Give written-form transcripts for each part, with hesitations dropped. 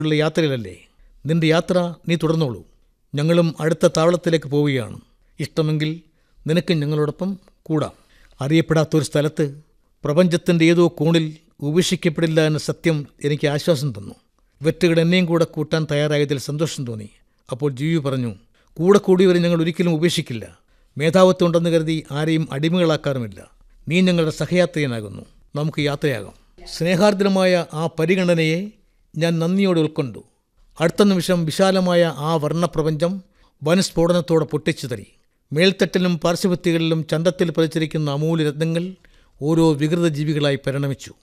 ഉള്ള യാത്രയിലല്ലേ? നിന്റെ യാത്ര നീ തുടർന്നോളൂ. ഞങ്ങളും അടുത്ത താവളത്തിലേക്ക് പോവുകയാണ്. ഇഷ്ടമെങ്കിൽ നിനക്ക് ഞങ്ങളോടൊപ്പം കൂടാം. അറിയപ്പെടാത്തൊരു സ്ഥലത്ത് പ്രപഞ്ചത്തിൻ്റെ ഏതോ കോണിൽ ഉപേക്ഷിക്കപ്പെടില്ല എന്ന സത്യം എനിക്ക് ആശ്വാസം തന്നു. വെറ്റുകൾ എന്നെയും കൂടെ കൂട്ടാൻ തയ്യാറായതിൽ സന്തോഷം തോന്നി. അപ്പോൾ ജീവി പറഞ്ഞു, കൂടെ കൂടിയവരെ ഞങ്ങൾ ഒരിക്കലും ഉപേക്ഷിക്കില്ല. മേധാവിത്വം ഉണ്ടെന്ന് കരുതി ആരെയും അടിമകളാക്കാറുമില്ല. നീ ഞങ്ങളുടെ സഹയാത്രികനാകുന്നു. നമുക്ക് യാത്രയാകാം. സ്നേഹാർദ്രമായ ആ പരിഗണനയെ ഞാൻ നന്ദിയോടെ ഉൾക്കൊണ്ടു. അടുത്ത നിമിഷം വിശാലമായ ആ വർണ്ണപ്രപഞ്ചം വൻസ്ഫോടനത്തോടെ പൊട്ടിച്ചിതറി. മേൽത്തട്ടിലും പാർശ്വഭിത്തികളിലും ചന്തത്തിൽ പതിച്ചിരിക്കുന്ന അമൂല്യരത്നങ്ങൾ ഓരോ വികൃത ജീവികളായി പരിണമിച്ചു.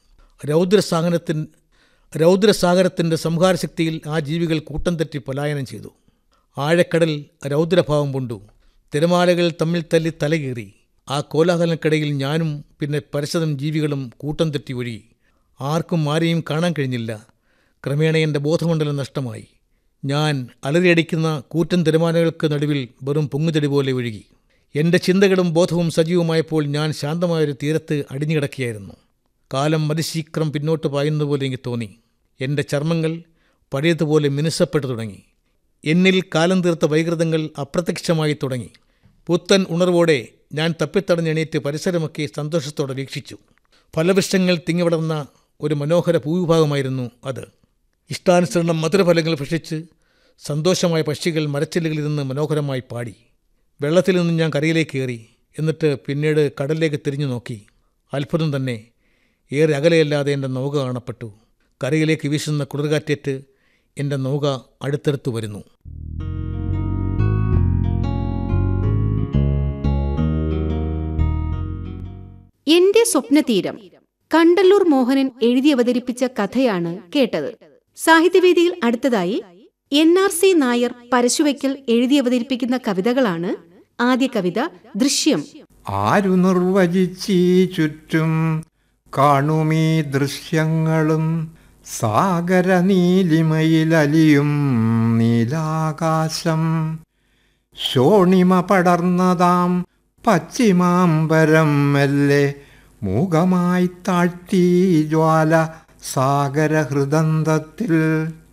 രൗദ്രസാഗരത്തിൻ്റെ സംഹാരശക്തിയിൽ ആ ജീവികൾ കൂട്ടം തെറ്റി പലായനം ചെയ്തു. ആഴക്കടൽ രൗദ്രഭാവം പൂണ്ടു. തിരമാലകൾ തമ്മിൽ തല്ലി തലകീറി. ആ കോലാഹലങ്ങൾക്കിടയിൽ ഞാനും പിന്നെ പരശതം ജീവികളും കൂട്ടം തെറ്റി ഒഴുകി. ആർക്കും ആരെയും കാണാൻ കഴിഞ്ഞില്ല. ക്രമേണ എൻ്റെ ബോധമണ്ഡലം നഷ്ടമായി. ഞാൻ അലറിയടിക്കുന്ന കൂറ്റൻ തിരമാലകൾക്ക് നടുവിൽ വെറും പൊങ്ങുതടി പോലെ ഒഴുകി. എൻ്റെ ചിന്തകളും ബോധവും സജീവമായപ്പോൾ ഞാൻ ശാന്തമായൊരു തീരത്ത് അടിഞ്ഞുകിടക്കുകയായിരുന്നു. കാലം അതിശീഘ്രം പിന്നോട്ട് പായുന്നതുപോലെ എനിക്ക് തോന്നി. എൻ്റെ ചർമ്മങ്ങൾ പഴയതുപോലെ മിനുസപ്പെട്ടു തുടങ്ങി. എന്നിൽ കാലം തീർത്ത വൈകൃതങ്ങൾ അപ്രത്യക്ഷമായി തുടങ്ങി. പുത്തൻ ഉണർവോടെ ഞാൻ തപ്പിത്തടഞ്ഞെണീറ്റ് പരിസരമൊക്കെ സന്തോഷത്തോടെ വീക്ഷിച്ചു. ഫലവൃക്ഷങ്ങൾ തിങ്ങി വളർന്ന ഒരു മനോഹര ഭൂവിഭാഗമായിരുന്നു അത്. ഇഷ്ടാനുസരണം മധുരഫലങ്ങൾ ഭക്ഷിച്ച് സന്തോഷമായ പക്ഷികൾ മരച്ചില്ലുകളിൽ നിന്ന് മനോഹരമായി പാടി. വെള്ളത്തിൽ നിന്ന് ഞാൻ കരയിലേക്ക് കയറി. എന്നിട്ട് പിന്നീട് കടലിലേക്ക് തിരിഞ്ഞു നോക്കി. അത്ഭുതം തന്നെ, ഏറെ അകലെയല്ലാതെ എൻ്റെ നൗക കാണപ്പെട്ടു. കരയിലേക്ക് വീശുന്ന കുളിർകാറ്റേറ്റ് എൻ്റെ നൗക അടുത്തടുത്തു വരുന്നു. എന്റെ സ്വപ്നതീരം കണ്ടല്ലൂർ മോഹനൻ എഴുതി അവതരിപ്പിച്ച കഥയാണ് കേട്ടത്. സാഹിത്യവേദിയിൽ അടുത്തതായി NRC നായർ പരശുവയ്ക്കൽ എഴുതി അവതരിപ്പിക്കുന്ന കവിതകളാണ്. ആദ്യ കവിത ദൃശ്യം. ആരു നിർവചിച്ചീ ചുറ്റും കാണുമീ ദൃശ്യങ്ങളും സാഗര നീലിമയിലലിയും നീലാകാശം ശോണിമ പടർന്നതാം പശ്ചിമാംബരം മെല്ലെ മൂകമായി താഴ്ത്തി ജ്വാല സാഗര ഹൃദന്തത്തിൽ